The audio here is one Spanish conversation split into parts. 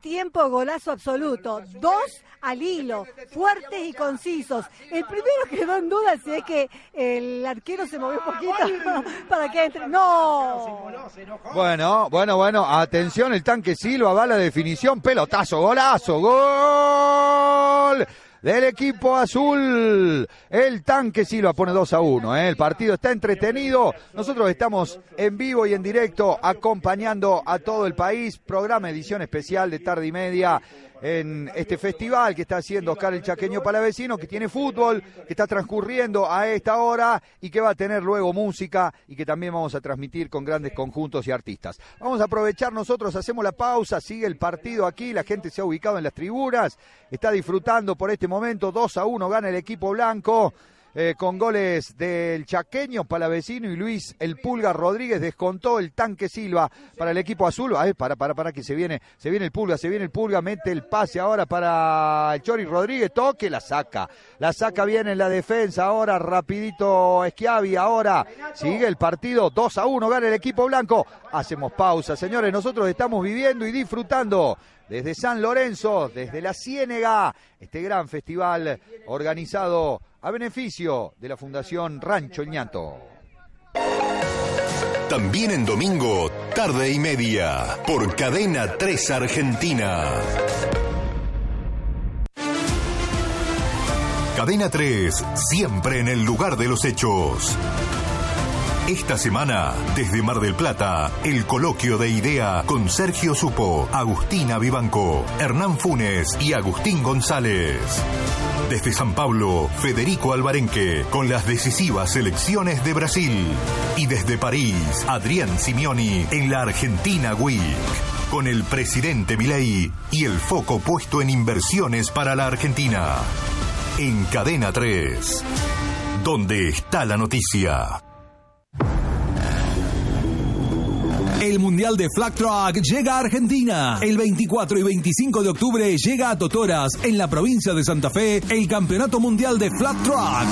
tiempo, golazo absoluto. 2 al hilo, fuertes y concisos. El primero quedó en duda si es que el arquero se movió un poquito para que entre. ¡No! Bueno, atención, el Tanque Silva va a la definición, pelotazo, golazo, gol del equipo azul. El Tanque Silva pone 2-1, El partido está entretenido. Nosotros estamos en vivo y en directo acompañando a todo el país. Programa edición especial de tarde y media en este festival que está haciendo Oscar el Chaqueño Palavecino, que tiene fútbol, que está transcurriendo a esta hora y que va a tener luego música y que también vamos a transmitir con grandes conjuntos y artistas. Vamos a aprovechar nosotros, hacemos la pausa, sigue el partido aquí, la gente se ha ubicado en las tribunas, está disfrutando por este momento. 2-1 gana el equipo blanco. Con goles del Chaqueño Palavecino y Luis el Pulga Rodríguez. Descontó el Tanque Silva para el equipo azul. Para que se viene el Pulga, mete el pase ahora para el Chori Rodríguez, toque, la saca bien en la defensa, ahora rapidito Schiavi, ahora sigue el partido, 2-1 gana el equipo blanco. Hacemos pausa, señores, nosotros estamos viviendo y disfrutando desde San Lorenzo, desde la Ciénega, este gran festival organizado a beneficio de la Fundación Rancho El Ñato. También en domingo, tarde y media, por Cadena 3 Argentina. Cadena 3, siempre en el lugar de los hechos. Esta semana, desde Mar del Plata, el coloquio de idea con Sergio Supo, Agustina Vivanco, Hernán Funes y Agustín González. Desde San Pablo, Federico Alvarenque, con las decisivas selecciones de Brasil. Y desde París, Adrián Simeoni, en la Argentina Week, con el presidente Milei y el foco puesto en inversiones para la Argentina. En Cadena 3, donde está la noticia. El Mundial de Flag Track llega a Argentina. El 24 y 25 de octubre llega a Totoras, en la provincia de Santa Fe, el Campeonato Mundial de Flag Track.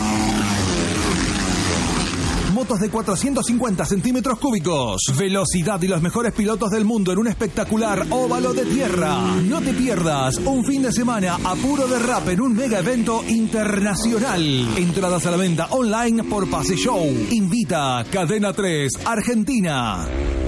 Motos de 450 centímetros cúbicos, velocidad y los mejores pilotos del mundo en un espectacular óvalo de tierra. No te pierdas un fin de semana a puro derrape en un mega evento internacional. Entradas a la venta online por Pase Show. Invita Cadena 3 Argentina.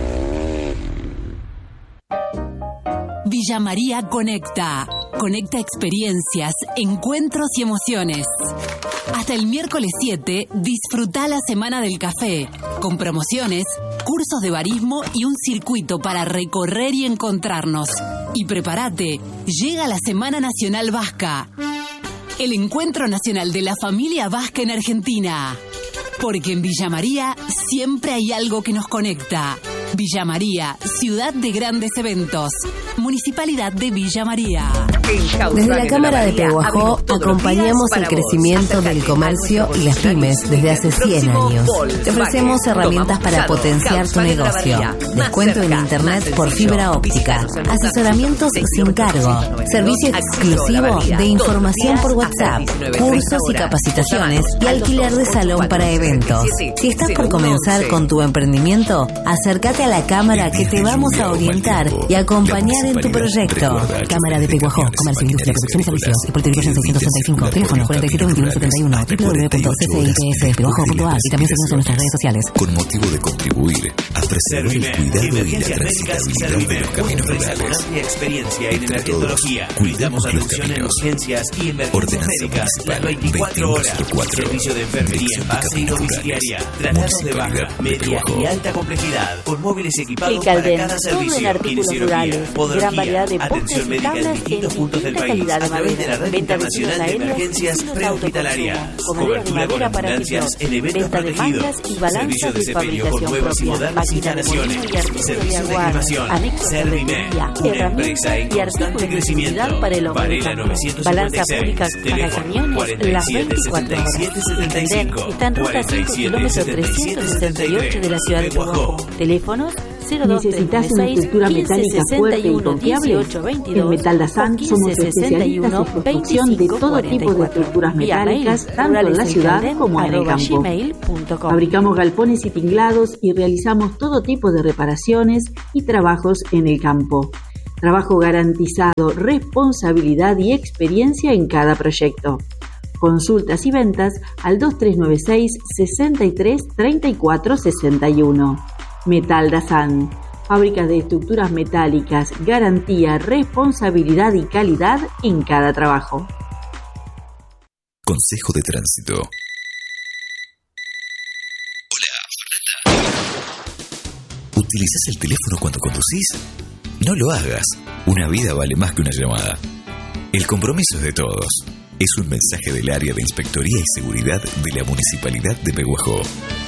Villa María Conecta. Conecta experiencias, encuentros y emociones. Hasta el miércoles 7, disfruta la Semana del Café, con promociones, cursos de barismo y un circuito para recorrer y encontrarnos. Y prepárate, llega la Semana Nacional Vasca, el encuentro nacional de la familia vasca en Argentina. Porque en Villa María siempre hay algo que nos conecta. Villa María, ciudad de grandes eventos. Municipalidad de Villa María. Desde la Cámara de Pehuajó acompañamos el crecimiento del comercio y las pymes desde hace 100 años. Te ofrecemos herramientas para potenciar tu negocio. Descuento en internet por fibra óptica. Asesoramientos sin cargo. Servicio exclusivo de información por WhatsApp. Cursos y capacitaciones y alquiler de salón para eventos. Si estás por comenzar con tu emprendimiento, acércate a la Cámara que te vamos a orientar y acompañar en tu proyecto. Cámara de Pehuajó, Comercio, Industria, Producción y Servicios. Y Puerto 665, teléfono 472171, www.ccipspehuajó.ar. Y también seguimos en nuestras redes sociales. Con motivo de contribuir a preservar el cuidado y la transitabilidad de los caminos rurales. Experiencia en emergentología. Cuidamos los atención en caminos. urgencias y emergencias médicas las 24 horas. Servicio de enfermería en base y domiciliaria. Tratados de baja, media y alta complejidad. Con móviles equipados para cada servicio. Kinesiología, podología, gran variedad de atención médica en distintos puntos del país. A través de la Red Internacional de Emergencias Prehospitalarias. Cobertura con ambulancias en eventos protegidos. Servicio de sepelio con nuevas y modernas instalaciones. Servicio de cremación. Servime, una empresa en constante crecimiento. Varela 976. Teléfono 47 77 75. Está en ruta 5 kilómetros 368 de la ciudad de Pehuajó. Teléfonos ¿Necesitas una estructura metálica fuerte y confiable? En Metaldazán somos especialistas en construcción de todo tipo de estructuras metálicas, tanto en la ciudad como en el campo. Fabricamos galpones y tinglados y realizamos todo tipo de reparaciones y trabajos en el campo. Trabajo garantizado, responsabilidad y experiencia en cada proyecto. Consultas y ventas al 2396 63 34 61. Metal Dazan. Fábrica de estructuras metálicas, garantía, responsabilidad y calidad en cada trabajo. Consejo de tránsito. Hola, Fernanda. ¿Utilizas el teléfono cuando conducís? No lo hagas. Una vida vale más que una llamada. El compromiso es de todos. Es un mensaje del área de Inspectoría y Seguridad de la Municipalidad de Pehuajó.